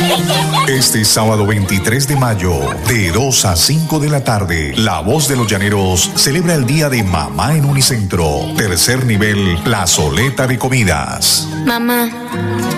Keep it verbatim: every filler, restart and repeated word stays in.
Este sábado veintitrés de mayo, de dos a cinco de la tarde, La Voz de los Llaneros celebra el Día de Mamá en Unicentro. Tercer nivel, plazoleta de comidas. Mamá,